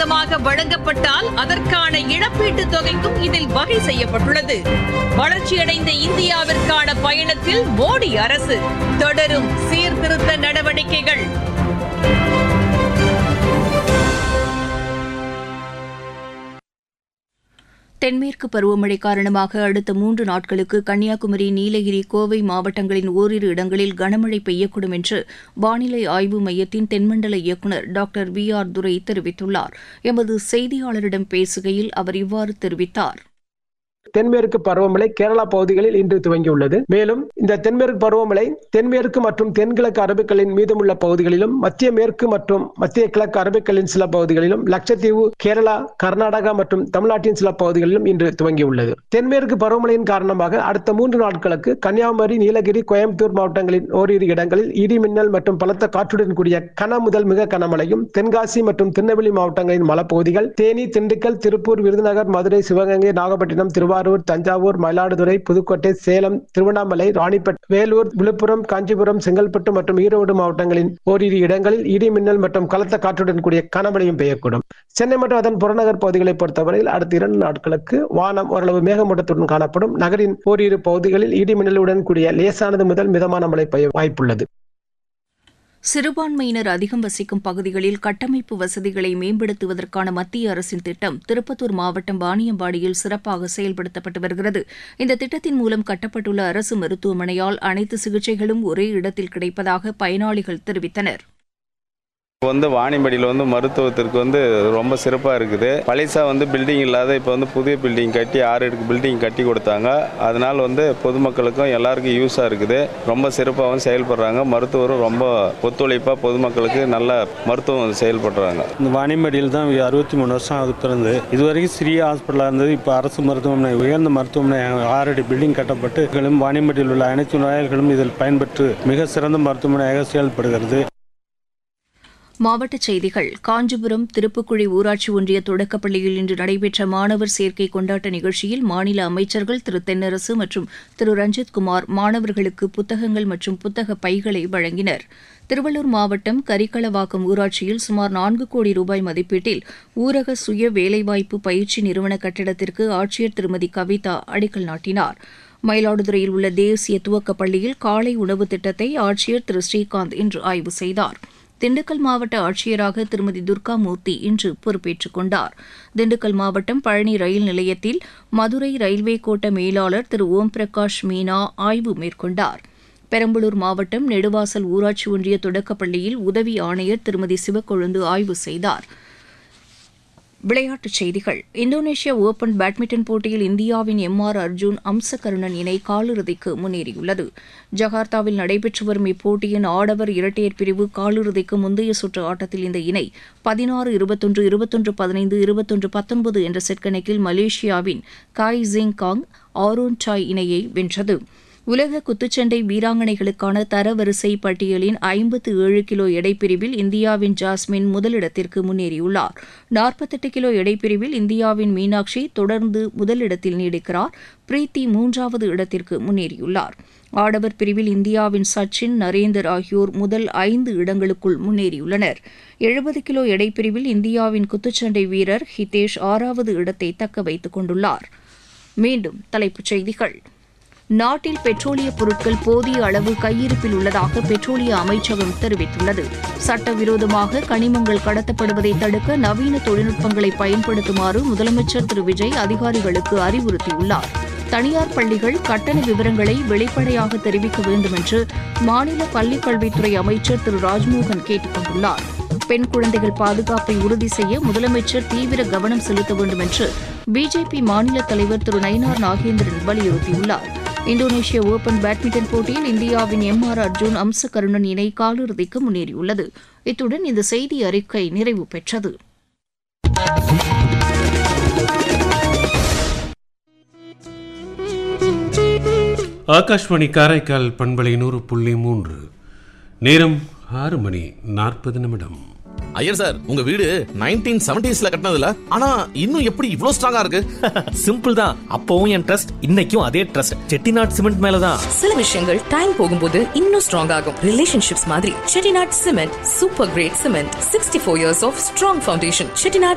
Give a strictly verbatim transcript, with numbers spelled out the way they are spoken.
தாமதமாக வழங்கப்பட்டால் அதற்கான இழப்பீட்டுத் தொகைக்கும் இதில் வகை செய்யப்பட்டுள்ளது. வளர்ச்சியடைந்த இந்தியாவிற்கான பயணத்தில் மோடி அரசு தொடரும் சீர்திருத்த நடவடிக்கைகள். தென்மேற்கு பருவமழை காரணமாக அடுத்த மூன்று நாட்களுக்கு கன்னியாகுமரி, நீலகிரி, கோவை மாவட்டங்களின் ஓரிரு இடங்களில் கனமழை பெய்யக்கூடும் என்று வானிலை ஆய்வு மையத்தின் தென்மண்டல இயக்குநர் டாக்டர் வி ஆர் துரை தெரிவித்துள்ளார். எமது செய்தியாளரிடம் பேசுகையில் அவர் இவ்வாறு தெரிவித்தார். தென்மேற்கு பருவமழை கேரளா பகுதிகளில் இன்று துவங்கியுள்ளது. மேலும் இந்த தென்மேற்கு பருவமழை தென்மேற்கு மற்றும் தென்கிழக்கு அரபிக்கடலின் மீதமுள்ள பகுதிகளிலும், மத்திய மேற்கு மற்றும் மத்திய கிழக்கு அரபிக்கடலின் சில பகுதிகளிலும், லட்சத்தீவு, கேரளா, கர்நாடகா மற்றும் தமிழ்நாட்டின் சில பகுதிகளிலும் இன்று துவங்கியுள்ளது. தென்மேற்கு பருவமழையின் காரணமாக அடுத்த மூன்று நாட்களுக்கு கன்னியாகுமரி, நீலகிரி, கோயம்புத்தூர் மாவட்டங்களின் ஓரிரு இடங்களில் இடி மின்னல் மற்றும் பலத்த காற்றுடன் கூடிய கன முதல் மிக கனமழையும், தென்காசி மற்றும் திருநெல்வேலி மாவட்டங்களின் மலைப்பகுதிகள், தேனி, திண்டுக்கல், திருப்பூர், விருதுநகர், மதுரை, சிவகங்கை, நாகப்பட்டினம், திருவாரூர், தஞ்சாவூர், மயிலாடுதுறை, புதுக்கோட்டை, சேலம், திருவண்ணாமலை, ராணிப்பேட்டை, வேலூர், விழுப்புரம், காஞ்சிபுரம், செங்கல்பட்டு மற்றும் ஈரோடு மாவட்டங்களின் ஓரிரு இடங்களில் இடி மின்னல் மற்றும் கலத்த காற்றுடன் கூடிய கனமழையும் பெய்யக்கூடும். சென்னை மற்றும் அதன் புறநகர் பகுதிகளை பொறுத்தவரையில் அடுத்த இரண்டு நாட்களுக்கு வானம் ஓரளவு மேகமூட்டத்துடன் காணப்படும். நகரின் ஓரிரு பகுதிகளில் இடி மின்னலுடன் கூடிய லேசானது முதல் மிதமான மழை பெய்ய வாய்ப்புள்ளது. சிறுபான்மையினர் அதிகம் வசிக்கும் பகுதிகளில் கட்டமைப்பு வசதிகளை மேம்படுத்துவதற்கான மத்திய அரசின் திட்டம் திருப்பத்தூர் மாவட்டம் வாணியம்பாடியில் சிறப்பாக செயல்படுத்தப்பட்டு வருகிறது. இந்த திட்டத்தின் மூலம் கட்டப்பட்டுள்ள அரசு மருத்துவமனையால் அனைத்து சிகிச்சைகளும் ஒரே இடத்தில் கிடைப்பதாக பயனாளிகள் தெரிவித்தனர். வந்து வாணியம்பாடியில் வந்து மருத்துவத்திற்கு வந்து ரொம்ப சிறப்பாக இருக்குது. பழைசா வந்து பில்டிங் இல்லாத இப்போ வந்து புதிய பில்டிங் கட்டி ஆறு அடுக்கு பில்டிங் கட்டி கொடுத்தாங்க. அதனால் வந்து பொதுமக்களுக்கும் எல்லாருக்கும் யூஸாக இருக்குது. ரொம்ப சிறப்பாகவும் செயல்படுறாங்க. மருத்துவரும் ரொம்ப ஒத்துழைப்பாக பொதுமக்களுக்கு நல்ல மருத்துவம் செயல்படுறாங்க. இந்த வாணியம்பாடியில் தான் அறுபத்தி மூணு வருஷம் ஆகுது பிறந்து. இதுவரைக்கும் சிறிய ஹாஸ்பிட்டலாக இருந்தது. இப்போ அரசு மருத்துவமனை, உயர்ந்த மருத்துவமனை ஆறு அடி பில்டிங் கட்டப்பட்டு வாணியம்பாடியில் உள்ள அனைத்து நோயாளிகளும் இதில் பயன்பெற்று மிக சிறந்த மருத்துவமனையாக செயல்படுகிறது. மாவட்டச் செய்திகள். காஞ்சிபுரம் திருப்புக்குழி ஊராட்சி ஒன்றிய தொடக்கப்பள்ளியில் இன்று நடைபெற்ற மாணவர் சேர்க்கை கொண்டாட்ட நிகழ்ச்சியில் மாநில அமைச்சர்கள் திரு தென்னரசு மற்றும் திரு ரஞ்சித்குமார் மாணவர்களுக்கு புத்தகங்கள் மற்றும் புத்தக பைகளை வழங்கினர். திருவள்ளூர் மாவட்டம் கரிக்கலவாக்கம் ஊராட்சியில் சுமார் நான்கு கோடி ரூபாய் மதிப்பீட்டில் ஊரக சுய வேலைவாய்ப்பு பயிற்சி நிறுவன கட்டிடத்திற்கு ஆட்சியர் திருமதி கவிதா அடிக்கல் நாட்டினார். மயிலாடுதுறையில் உள்ள தேசிய துவக்கப் பள்ளியில் காலை உணவு திட்டத்தை ஆட்சியர் திரு ஸ்ரீகாந்த் இன்று ஆய்வு செய்தார். திண்டுக்கல் மாவட்ட ஆட்சியராக திருமதி துர்காமூர்த்தி இன்று பொறுப்பேற்றுக் கொண்டார். திண்டுக்கல் மாவட்டம் பழனி ரயில் நிலையத்தில் மதுரை ரயில்வே கோட்ட மேலாளர் திரு ஓம் பிரகாஷ் மீனா ஆய்வு மேற்கொண்டார். பெரம்பலூர் மாவட்டம் நெடுவாசல் ஊராட்சி ஒன்றிய தொடக்கப்பள்ளியில் உதவி ஆணையர் திருமதி சிவக்கொழுந்து ஆய்வு செய்தார். விளையாட்டுச் செய்திகள். இந்தோனேஷியா ஓபன் பேட்மிண்டன் போட்டியில் இந்தியாவின் எம் ஆர் அர்ஜுன், அம்சகருணன் இணை காலிறுதிக்கு முன்னேறியுள்ளது. ஜகார்த்தாவில் நடைபெற்று வரும் இப்போட்டியின் ஆடவர் இரட்டையர் பிரிவு காலிறுதிக்கு முந்தைய சுற்று ஆட்டத்தில் இந்த இணை பதினாறு இருபத்தொன்று, இருபத்தொன்று பதினைந்து, இருபத்தொன்று பத்தொன்பது என்ற செட் கணக்கில் மலேசியாவின் காய் ஜிங் காங், ஆரோன் டாய் இணையை வென்றது. உலக குத்துச்சண்டை வீராங்கனைகளுக்கான தரவரிசை பட்டியலின் ஐம்பத்து ஏழு கிலோ எடைப்பிரிவில் இந்தியாவின் ஜாஸ்மின் முதலிடத்திற்கு முன்னேறியுள்ளார். நாற்பத்தெட்டு கிலோ எடைப்பிரிவில் இந்தியாவின் மீனாட்சி தொடர்ந்து முதலிடத்தில் நீடிக்கிறார். பிரீத்தி மூன்றாவது இடத்திற்கு முன்னேறியுள்ளார். ஆடவர் பிரிவில் இந்தியாவின் சச்சின், நரேந்தர் ஆகியோர் முதல் ஐந்து இடங்களுக்குள் முன்னேறியுள்ளனர். எழுபது கிலோ எடைப்பிரிவில் இந்தியாவின் குத்துச்சண்டை வீரர் ஹிதேஷ் ஆறாவது இடத்தை தக்க வைத்துக் கொண்டுள்ளார். மீண்டும் தலைப்புச் செய்திகள். நாட்டில் பெட்ரோலிய பொருட்கள் போதிய அளவு கையிருப்பில் உள்ளதாக பெட்ரோலிய அமைச்சகம் தெரிவித்துள்ளது. சட்டவிரோதமாக கனிமங்கள் கடத்தப்படுவதை தடுக்க நவீன தொழில்நுட்பங்களை பயன்படுத்துமாறு முதலமைச்சர் திரு விஜய் அதிகாரிகளுக்கு அறிவுறுத்தியுள்ளார். தனியார் பள்ளிகள் கட்டண விவரங்களை வெளிப்படையாக தெரிவிக்க வேண்டும் என்று மாநில பள்ளிக்கல்வித்துறை அமைச்சர் திரு ராஜ்மோகன் கேட்டுக் கொண்டுள்ளார். பெண் குழந்தைகள் பாதுகாப்பை உறுதி செய்ய முதலமைச்சர் தீவிர கவனம் செலுத்த வேண்டும் என்று பிஜேபி மாநில தலைவர் திரு நயினார் நாகேந்திரன் வலியுறுத்தியுள்ளார். இந்தோனேஷிய ஓபன் பேட்மிண்டன் போட்டியில் இந்தியாவின் எம் ஆர் அர்ஜுன், அம்சகருணன் இணை காலிறுதிக்கு முன்னேறியுள்ளது. இத்துடன் இந்த செய்தி அறிக்கை நிறைவு பெற்றது. ஆகாஷ்வாணி காரைக்கால் பண்பலை நூறு புள்ளி மூன்று. நேரம் ஆறு மணி நாற்பது நிமிடம். ஐயர் சார், உங்க வீடு நைன்டீன் செவன்டீஸ்ல கட்டினதுல ஆனா இன்னும் எப்படி இவ்ளோ ஸ்ட்ராங்கா இருக்கு? சிம்பிள் தான். அப்பவும் என் ட்ரஸ்ட், இன்னைக்கும் அதே ட்ரஸ்ட். செட்டிநாட் சிமெண்ட் மேலதான். சில விஷயங்கள் டைம் போகும்போது இன்னும் ஸ்ட்ராங் ஆகும். ரிலேஷன்ஷிப்ஸ் மாதிரி Chettinad cement super great cement. Sixty four years of strong foundation. Chettinad